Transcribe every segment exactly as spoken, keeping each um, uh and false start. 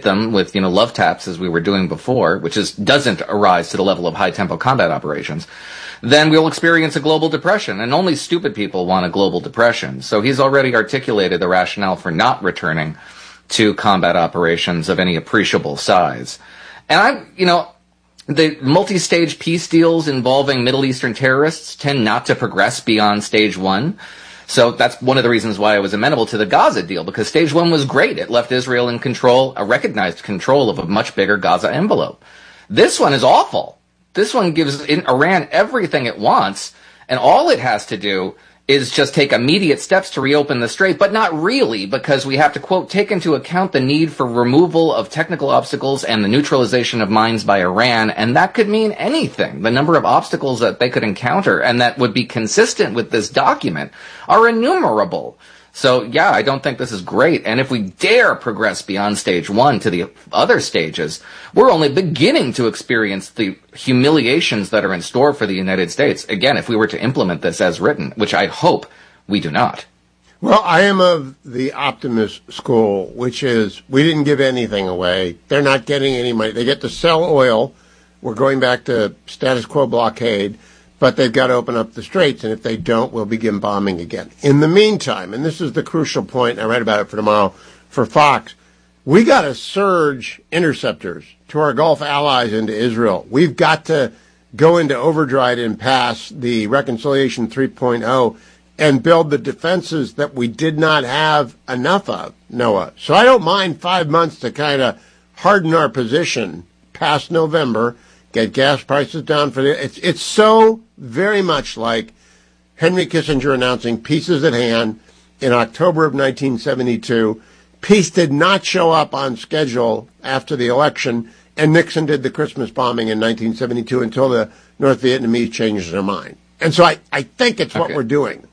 hit them with, you know, love taps as we were doing before, which is doesn't arise to the level of high-tempo combat operations, then we'll experience a global depression. And only stupid people want a global depression. So he's already articulated the rationale for not returning to combat operations of any appreciable size. And I, you know, the multi-stage peace deals involving Middle Eastern terrorists tend not to progress beyond stage one. So that's one of the reasons why I was amenable to the Gaza deal, because stage one was great. It left Israel in control, a recognized control of a much bigger Gaza envelope. This one is awful. This one gives Iran everything it wants, and all it has to do is just take immediate steps to reopen the strait, but not really, because we have to, quote, take into account the need for removal of technical obstacles and the neutralization of mines by Iran, and that could mean anything. The number of obstacles that they could encounter and that would be consistent with this document are innumerable. So, yeah, I don't think this is great. And if we dare progress beyond stage one to the other stages, we're only beginning to experience the humiliations that are in store for the United States. Again, if we were to implement this as written, which I hope we do not. Well, I am of the optimist school, which is we didn't give anything away. They're not getting any money. They get to sell oil. We're going back to status quo blockade. But they've got to open up the straits, and if they don't, we'll begin bombing again. In the meantime, and this is the crucial point, I read about it for tomorrow for Fox, we got to surge interceptors to our Gulf allies into Israel. We've got to go into overdrive and pass the Reconciliation three point oh and build the defenses that we did not have enough of, Noah. So I don't mind five months to kind of harden our position past November, get gas prices down for the, it's, it's so very much like Henry Kissinger announcing peace is at hand in October of nineteen seventy-two. Peace did not show up on schedule after the election, and Nixon did the Christmas bombing in nineteen seventy-two until the North Vietnamese changed their mind. And so I, I think it's what okay. we're doing.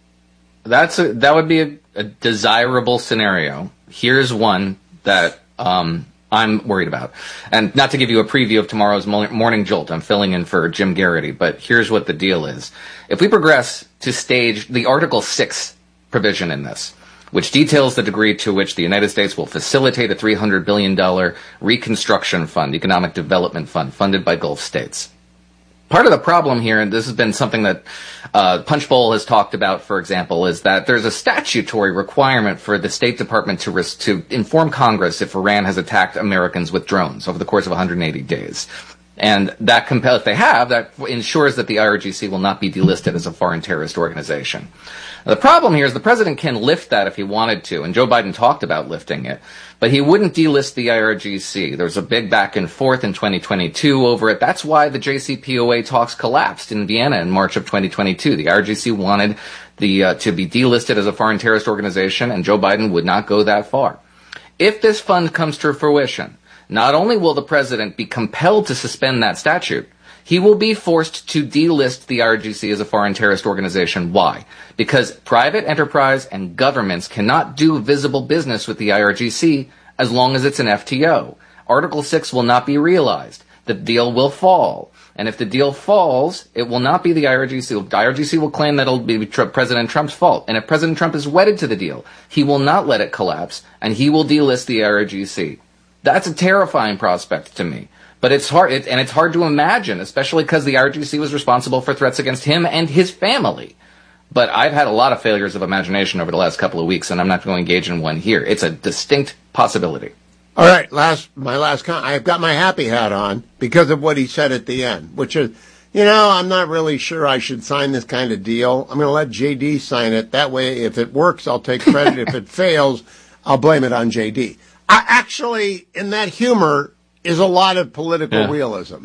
That's a, that would be a, a desirable scenario. Here's one that um, I'm worried about. And not to give you a preview of tomorrow's Morning Jolt, I'm filling in for Jim Garrity, but here's what the deal is. If we progress to stage the Article six provision in this, which details the degree to which the United States will facilitate a three hundred billion dollars reconstruction fund, economic development fund, funded by Gulf states. Part of the problem here, and this has been something that uh, Punchbowl has talked about, for example, is that there's a statutory requirement for the State Department to ris- to inform Congress if Iran has attacked Americans with drones over the course of one hundred eighty days. And that compel, if they have, that ensures that the I R G C will not be delisted as a foreign terrorist organization. The problem here is the president can lift that if he wanted to, and Joe Biden talked about lifting it, but he wouldn't delist the I R G C. There was a big back and forth in twenty twenty-two over it. That's why the J C P O A talks collapsed in Vienna in March of twenty twenty-two. The I R G C wanted the uh, to be delisted as a foreign terrorist organization, and Joe Biden would not go that far. If this fund comes to fruition, not only will the president be compelled to suspend that statute, he will be forced to delist the I R G C as a foreign terrorist organization. Why? Because private enterprise and governments cannot do visible business with the I R G C as long as it's an F T O. Article six will not be realized. The deal will fall. And if the deal falls, it will not be the I R G C. The I R G C will claim that it'll be President Trump's fault. And if President Trump is wedded to the deal, he will not let it collapse, and he will delist the I R G C. That's a terrifying prospect to me. But it's hard, it, and it's hard to imagine, especially because the I R G C was responsible for threats against him and his family. But I've had a lot of failures of imagination over the last couple of weeks, and I'm not going to engage in one here. It's a distinct possibility. All right, last my last con- I've got my happy hat on because of what he said at the end, which is, you know, I'm not really sure I should sign this kind of deal. I'm going to let J D sign it. That way, if it works, I'll take credit. If it fails, I'll blame it on J D. I actually, in that humor, is a lot of political yeah. realism.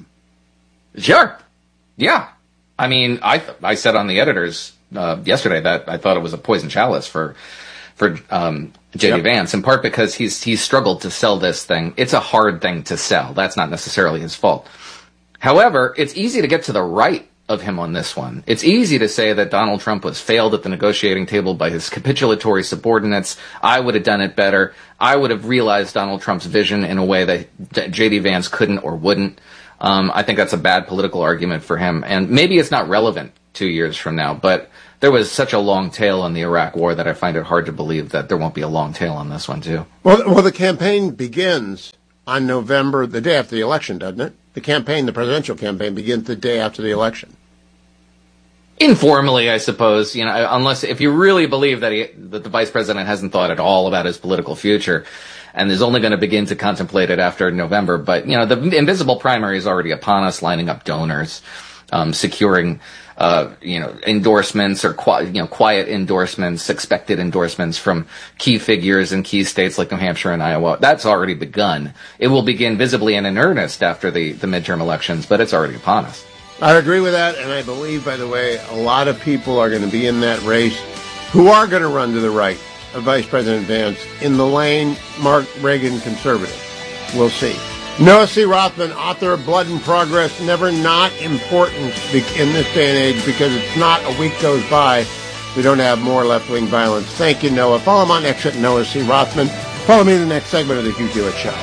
Sure. Yeah. I mean, I th- I said on the editors uh, yesterday that I thought it was a poison chalice for for um, J D. Yep. Vance, in part because he's he's struggled to sell this thing. It's a hard thing to sell. That's not necessarily his fault. However, it's easy to get to the right of him on this one. It's easy to say that Donald Trump was failed at the negotiating table by his capitulatory subordinates. I would have done it better. I would have realized Donald Trump's vision in a way that J D. Vance couldn't or wouldn't. Um, I think that's a bad political argument for him. And maybe it's not relevant two years from now. But there was such a long tail in the Iraq War that I find it hard to believe that there won't be a long tail on this one, too. Well, well, the campaign begins on November, the day after the election, doesn't it? The campaign, the presidential campaign, begins the day after the election. Informally, I suppose, you know, unless if you really believe that he, that the vice president hasn't thought at all about his political future and is only going to begin to contemplate it after November. But, you know, the invisible primary is already upon us, lining up donors, um, securing, uh, you know, endorsements or, qui- you know, quiet endorsements, expected endorsements from key figures in key states like New Hampshire and Iowa. That's already begun. It will begin visibly and in earnest after the, the midterm elections, but it's already upon us. I agree with that, and I believe, by the way, a lot of people are going to be in that race who are going to run to the right of Vice President Vance in the lane Mark Reagan conservative. We'll see. Noah C. Rothman, author of Blood and Progress, never not important in this day and age because it's not a week goes by we don't have more left-wing violence. Thank you, Noah. Follow him on X at Noah C. Rothman. Follow me in the next segment of the Hugh Hewitt Show.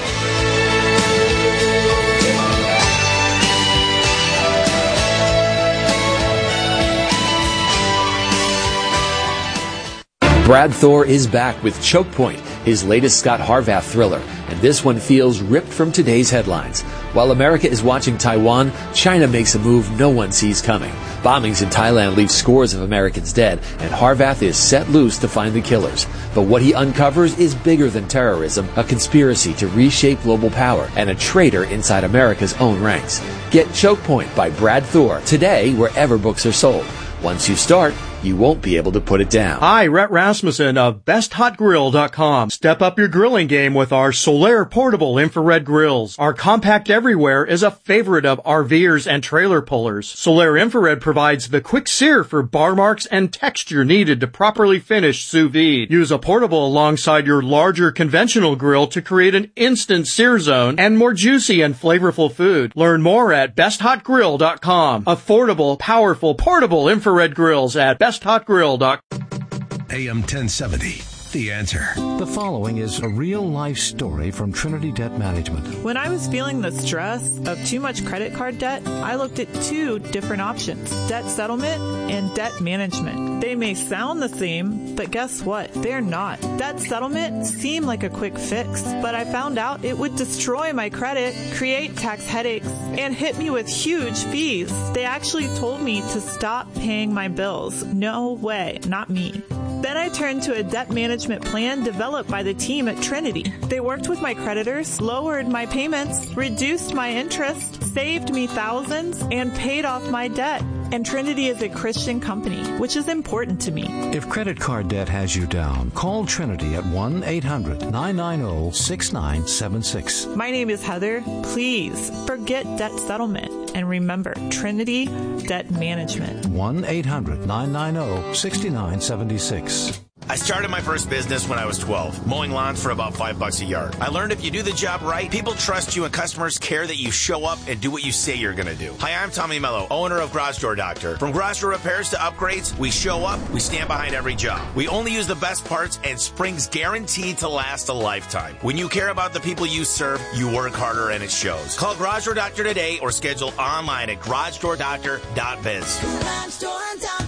Brad Thor is back with Choke Point, his latest Scott Harvath thriller, and this one feels ripped from today's headlines. While America is watching Taiwan, China makes a move no one sees coming. Bombings in Thailand leave scores of Americans dead, and Harvath is set loose to find the killers. But what he uncovers is bigger than terrorism, a conspiracy to reshape global power, and a traitor inside America's own ranks. Get Choke Point by Brad Thor today wherever books are sold. Once you start, you won't be able to put it down. Hi, Rhett Rasmussen of best hot grill dot com. Step up your grilling game with our Solaire portable infrared grills. Our compact everywhere is a favorite of RVers and trailer pullers. Solaire infrared provides the quick sear for bar marks and texture needed to properly finish sous vide. Use a portable alongside your larger conventional grill to create an instant sear zone and more juicy and flavorful food. Learn more at best hot grill dot com. Affordable, powerful, portable infrared grills at best hot grill dot com. A M ten seventy, The Answer. The following is a real-life story from Trinity Debt Management. When I was feeling the stress of too much credit card debt, I looked at two different options, debt settlement and debt management. They may sound the same, but guess what? They're not. Debt settlement seemed like a quick fix, but I found out it would destroy my credit, create tax headaches, and hit me with huge fees. They actually told me to stop paying my bills. No way, not me. Then I turned to a debt management plan developed by the team at Trinity. They worked with my creditors, lowered my payments, reduced my interest, saved me thousands, and paid off my debt. And Trinity is a Christian company, which is important to me. If credit card debt has you down, call Trinity at one eight hundred nine nine zero six nine seven six. My name is Heather. Please forget debt settlement. And remember, Trinity Debt Management. one eight hundred nine nine zero six nine seven six. I started my first business when I was twelve, mowing lawns for about five bucks a yard. I learned if you do the job right, people trust you and customers care that you show up and do what you say you're going to do. Hi, I'm Tommy Mello, owner of Garage Door Doctor. From garage door repairs to upgrades, we show up, we stand behind every job. We only use the best parts, and spring's guaranteed to last a lifetime. When you care about the people you serve, you work harder and it shows. Call Garage Door Doctor today or schedule online at garage door doctor dot biz. Garage Door Doctor.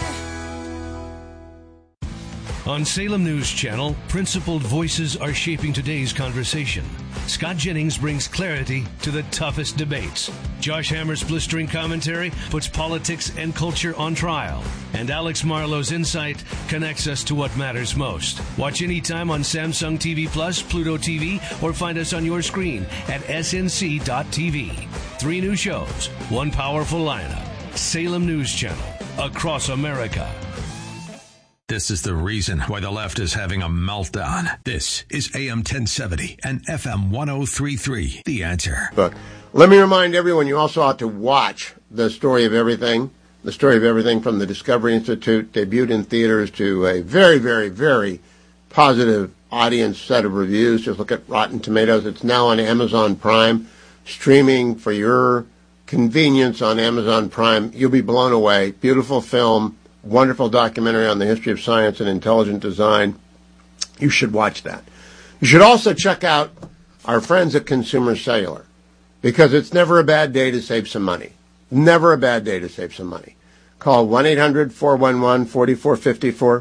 On Salem News Channel, principled voices are shaping today's conversation. Scott Jennings brings clarity to the toughest debates. Josh Hammer's blistering commentary puts politics and culture on trial. And Alex Marlowe's insight connects us to what matters most. Watch anytime on Samsung T V Plus, Pluto T V, or find us on your screen at S N C dot T V. Three new shows, one powerful lineup. Salem News Channel, across America. This is the reason why the left is having a meltdown. This is A M ten seventy and F M ten thirty-three, The Answer. But let me remind everyone, you also ought to watch The Story of Everything. The Story of Everything from the Discovery Institute, debuted in theaters to a very, very, very positive audience set of reviews. Just look at Rotten Tomatoes. It's now on Amazon Prime, streaming for your convenience on Amazon Prime. You'll be blown away. Beautiful film. Wonderful documentary on the history of science and intelligent design. You should watch that. You should also check out our friends at Consumer Cellular, because it's never a bad day to save some money. Never a bad day to save some money. Call one eight hundred four one one four four five four.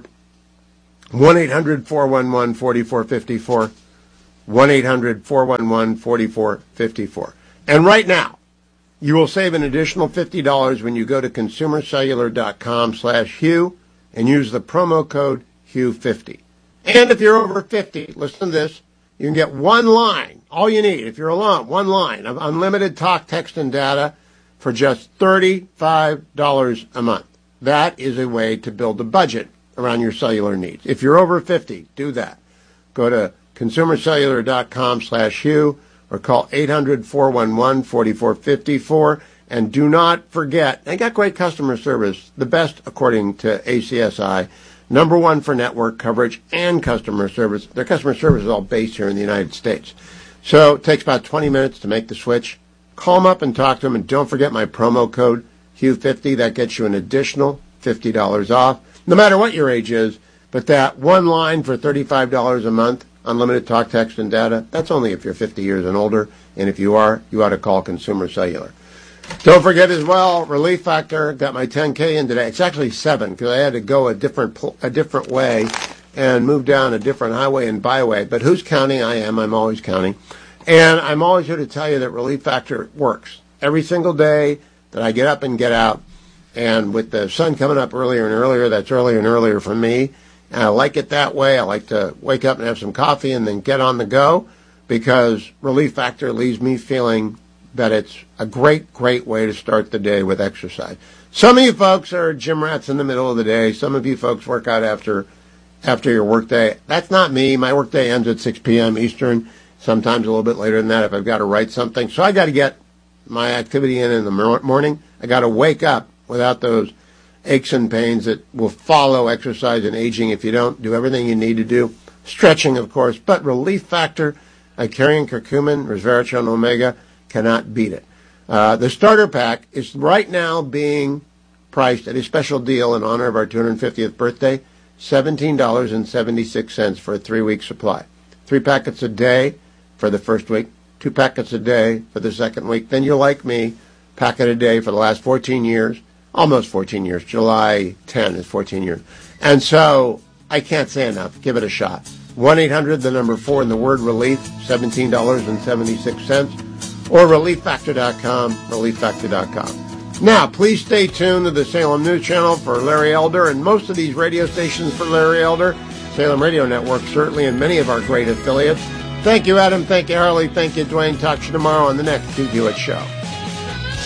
one eight hundred four one one four four five four. one eight hundred four one one four four five four. And right now, you will save an additional fifty dollars when you go to consumercellular.com slash Hugh and use the promo code Hugh fifty. And if you're over fifty, listen to this, you can get one line, all you need, if you're alone, one line of unlimited talk, text, and data for just thirty-five dollars a month. That is a way to build a budget around your cellular needs. If you're over fifty, do that. Go to consumercellular.com slash Hugh or call eight hundred four one one four four five four. And do not forget, they got great customer service, the best according to A C S I, number one for network coverage and customer service. Their customer service is all based here in the United States. So it takes about twenty minutes to make the switch. Call them up and talk to them, and don't forget my promo code Hugh fifty. That gets you an additional fifty dollars off, no matter what your age is. But that one line for thirty-five dollars a month, unlimited talk, text, and data, that's only if you're fifty years and older. And if you are, you ought to call Consumer Cellular. Don't forget as well, Relief Factor, got my ten K in today. It's actually seven because I had to go a different a different way and move down a different highway and byway. But who's counting? I am. I'm always counting. And I'm always here to tell you that Relief Factor works. Every single day that I get up and get out, and with the sun coming up earlier and earlier, that's earlier and earlier for me. And I like it that way. I like to wake up and have some coffee and then get on the go because Relief Factor leaves me feeling that it's a great, great way to start the day with exercise. Some of you folks are gym rats in the middle of the day. Some of you folks work out after after your work day. That's not me. My work day ends at six p.m. Eastern, sometimes a little bit later than that if I've got to write something. So I got to get my activity in in the morning. I got to wake up without those aches and pains that will follow exercise and aging if you don't do everything you need to do. Stretching, of course, but Relief Factor, Icarian curcumin, resveratrol, omega, cannot beat it. Uh, the starter pack is right now being priced at a special deal in honor of our two hundred fiftieth birthday, seventeen dollars and seventy-six cents for a three-week supply. Three packets a day for the first week, two packets a day for the second week. Then you're like me, packet a day for the last fourteen years, almost fourteen years. July tenth is fourteen years. And so I can't say enough. Give it a shot. one eight hundred, the number four, and the word relief, seventeen dollars and seventy-six cents. Or relief factor dot com, relief factor dot com. Now, please stay tuned to the Salem News Channel for Larry Elder and most of these radio stations for Larry Elder, Salem Radio Network, certainly, and many of our great affiliates. Thank you, Adam. Thank you, Harley. Thank you, Dwayne. Talk to you tomorrow on the next Hugh Hewitt Show.